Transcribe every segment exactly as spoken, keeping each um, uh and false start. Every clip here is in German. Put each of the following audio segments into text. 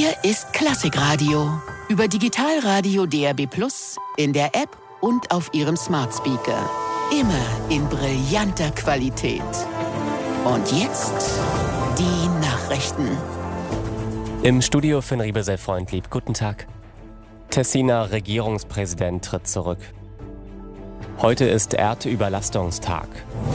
Hier ist Klassikradio. Über Digitalradio D A B plus, in der App und auf Ihrem Smart Speaker. Immer in brillanter Qualität. Und jetzt die Nachrichten. Im Studio Finn Riebesell-Freundlieb. Guten Tag. Tessiner Regierungspräsident tritt zurück. Heute ist Erdüberlastungstag.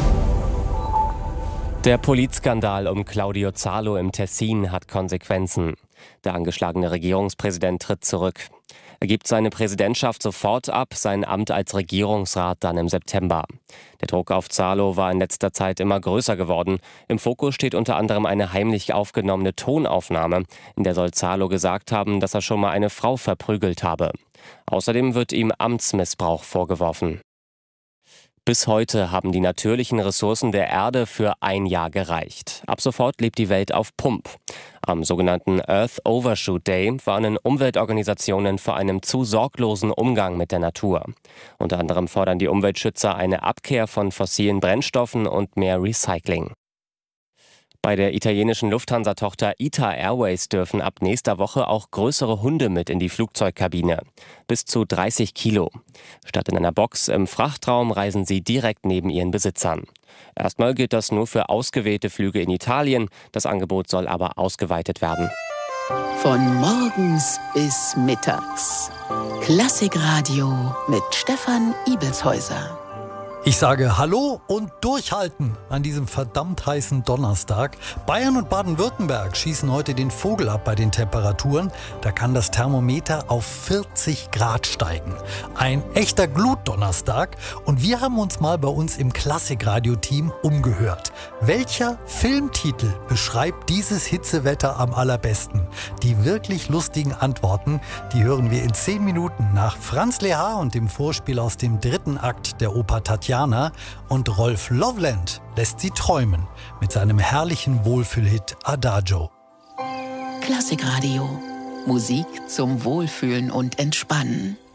Der Polizskandal um Claudio Zalo im Tessin hat Konsequenzen. Der angeschlagene Regierungspräsident tritt zurück. Er gibt seine Präsidentschaft sofort ab, sein Amt als Regierungsrat dann im September. Der Druck auf Zalo war in letzter Zeit immer größer geworden. Im Fokus steht unter anderem eine heimlich aufgenommene Tonaufnahme, in der soll Zalo gesagt haben, dass er schon mal eine Frau verprügelt habe. Außerdem wird ihm Amtsmissbrauch vorgeworfen. Bis heute haben die natürlichen Ressourcen der Erde für ein Jahr gereicht. Ab sofort lebt die Welt auf Pump. Am sogenannten Earth Overshoot Day warnen Umweltorganisationen vor einem zu sorglosen Umgang mit der Natur. Unter anderem fordern die Umweltschützer eine Abkehr von fossilen Brennstoffen und mehr Recycling. Bei der italienischen Lufthansa-Tochter I T A Airways dürfen ab nächster Woche auch größere Hunde mit in die Flugzeugkabine. Bis zu dreißig Kilo. Statt in einer Box im Frachtraum reisen sie direkt neben ihren Besitzern. Erstmal gilt das nur für ausgewählte Flüge in Italien. Das Angebot soll aber ausgeweitet werden. Von morgens bis mittags. Klassikradio mit Stefan Ibelshäuser. Ich sage Hallo und durchhalten an diesem verdammt heißen Donnerstag. Bayern und Baden-Württemberg schießen heute den Vogel ab bei den Temperaturen. Da kann das Thermometer auf vierzig Grad steigen. Ein echter Glutdonnerstag. Und wir haben uns mal bei uns im Klassikradio-Team umgehört. Welcher Filmtitel beschreibt dieses Hitzewetter am allerbesten? Die wirklich lustigen Antworten, die hören wir in zehn Minuten nach Franz Lehár und dem Vorspiel aus dem dritten Akt der Oper Tatjana. Und Rolf Loveland lässt sie träumen mit seinem herrlichen Wohlfühlhit Adagio. Klassikradio. Musik zum Wohlfühlen und Entspannen.